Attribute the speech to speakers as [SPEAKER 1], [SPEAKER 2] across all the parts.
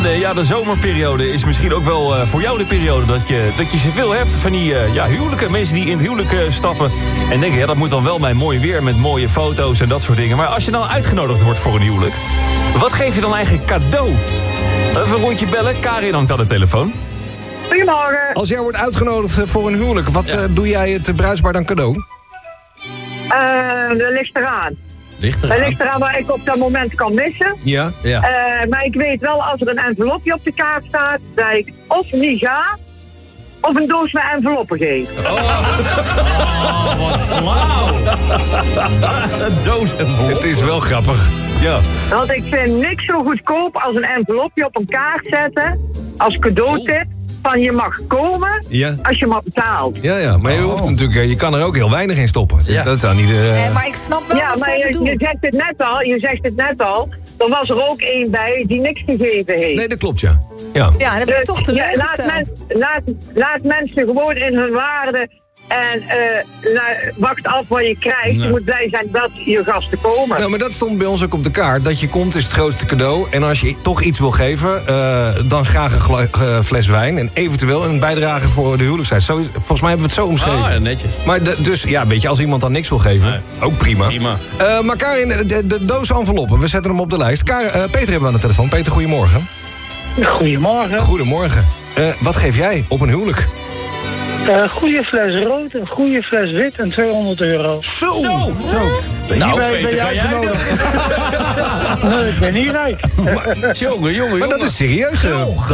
[SPEAKER 1] Ja, de zomerperiode is misschien ook wel voor jou de periode dat je zoveel hebt van die huwelijken. Mensen die in het huwelijk stappen en denken, ja, dat moet dan wel bij mooi weer met mooie foto's en dat soort dingen. Maar als je dan uitgenodigd wordt voor een huwelijk, wat geef je dan eigenlijk cadeau? Even een rondje bellen. Karin hangt aan de telefoon.
[SPEAKER 2] Goedemorgen.
[SPEAKER 3] Als jij wordt uitgenodigd voor een huwelijk, wat doe jij het bruisbaar dan cadeau?
[SPEAKER 2] Dat ligt eraan. Dat ligt eraan waar ik op dat moment kan missen.
[SPEAKER 3] Ja.
[SPEAKER 2] Maar ik weet wel, als er een envelopje op de kaart staat, dat ik of niet ga, of een doos met enveloppen geef.
[SPEAKER 1] Wat flauw. Een doos enveloppen.
[SPEAKER 3] Het is wel grappig. Ja.
[SPEAKER 2] Want ik vind niks zo goedkoop als een envelopje op een kaart zetten, als cadeautip. Van je mag komen als je maar betaalt.
[SPEAKER 3] Ja, maar je hoeft natuurlijk, je kan er ook heel weinig in stoppen.
[SPEAKER 4] Ja.
[SPEAKER 3] Dat zou niet...
[SPEAKER 5] maar ik snap wel wat zij bedoelt.
[SPEAKER 2] Je zegt het net al. Er was er ook één bij die niks gegeven heeft.
[SPEAKER 3] Nee, dat klopt, ja.
[SPEAKER 5] Ja, dan ben je toch teleurgesteld.
[SPEAKER 2] Laat mensen gewoon in hun waarde. En wacht af wat je krijgt. Je moet blij zijn dat je gasten komen.
[SPEAKER 3] Nou, maar dat stond bij ons ook op de kaart. Dat je komt is het grootste cadeau. En als je toch iets wil geven, dan graag een fles wijn. En eventueel een bijdrage voor de huwelijkstijd. Volgens mij hebben we het zo omschreven.
[SPEAKER 1] Ja, netjes.
[SPEAKER 3] Maar dus, weet je, als iemand dan niks wil geven, ook prima. Maar Karin, de doos enveloppen, we zetten hem op de lijst. Peter hebben we aan de telefoon. Peter, goedemorgen.
[SPEAKER 6] Goedemorgen.
[SPEAKER 3] Goedemorgen. Wat geef jij op een huwelijk?
[SPEAKER 6] Een goede fles rood, een goede fles wit en €200.
[SPEAKER 3] Zo.
[SPEAKER 1] Ben jij uitgenodigd?
[SPEAKER 6] Nee, ik ben niet rijk.
[SPEAKER 1] Jongen.
[SPEAKER 3] Maar dat is serieus.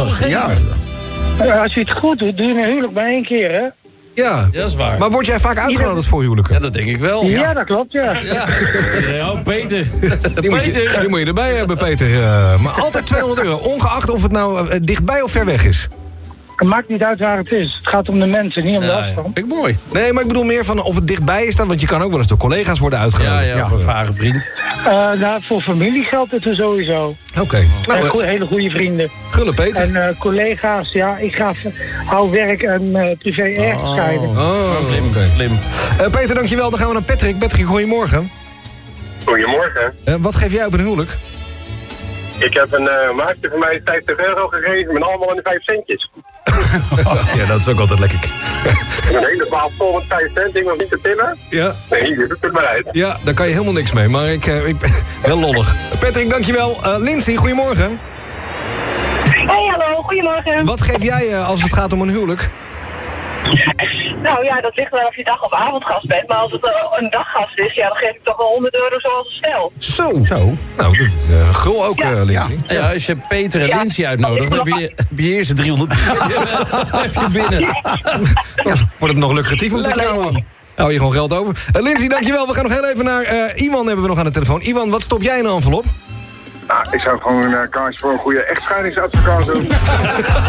[SPEAKER 6] Als je het goed doet, doe je een huwelijk maar 1 keer, hè?
[SPEAKER 3] Ja,
[SPEAKER 1] dat is waar.
[SPEAKER 3] Maar word jij vaak uitgenodigd voor huwelijken?
[SPEAKER 1] Ja, dat denk ik wel.
[SPEAKER 6] Ja, dat klopt, ja.
[SPEAKER 1] Peter.
[SPEAKER 3] Die moet je erbij hebben, Peter. Maar altijd €200, ongeacht of het nou dichtbij of ver weg is.
[SPEAKER 6] Het maakt niet uit waar het is. Het gaat om de mensen, niet om de afstand.
[SPEAKER 1] Vind ik mooi.
[SPEAKER 3] Nee, maar ik bedoel meer van of het dichtbij is dan. Want je kan ook wel eens door collega's worden uitgenodigd.
[SPEAKER 1] Ja, of een vage vriend.
[SPEAKER 6] Voor familie geldt het er sowieso.
[SPEAKER 3] Oké. Nou,
[SPEAKER 6] hele goede vrienden.
[SPEAKER 3] Gullen, Peter.
[SPEAKER 6] En collega's, ik hou werk en privé erg scheiden.
[SPEAKER 1] Slim.
[SPEAKER 3] Peter, dankjewel. Dan gaan we naar Patrick. Patrick, goedemorgen.
[SPEAKER 7] Goedemorgen.
[SPEAKER 3] Wat geef jij op een huwelijk?
[SPEAKER 7] Ik heb een maatje van mij €50 gegeven met allemaal in de 5 centjes.
[SPEAKER 3] Ja, dat is ook altijd lekker.
[SPEAKER 7] Een hele baal vol met 5 cent, ik was niet te tillen.
[SPEAKER 3] Ja.
[SPEAKER 7] Nee, je doet het maar uit.
[SPEAKER 3] Ja, daar kan je helemaal niks mee, maar ik ben heel lollig. Patrick, dankjewel. Lindsay, goedemorgen.
[SPEAKER 8] Hey, hallo, goedemorgen.
[SPEAKER 3] Wat geef jij als het gaat om een huwelijk?
[SPEAKER 8] Nou ja, dat ligt wel of je dag- of avondgast bent. Maar als het een daggast is, dan geef ik toch wel €100 zoals een stel.
[SPEAKER 3] Zo. Nou, dat is gul ook, Lindsay.
[SPEAKER 1] Ja, als je Peter en Lindsay uitnodigt, dan heb je eerst 300 heb je binnen.
[SPEAKER 3] Wordt het nog lucratief om te trouwen? Hou je gewoon geld over. Lindsay, dankjewel. We gaan nog heel even naar Iwan hebben we nog aan de telefoon. Iwan, wat stop jij in een envelop?
[SPEAKER 7] Nou, ik zou gewoon een kaars voor een goede echtscheidingsadvocaat doen.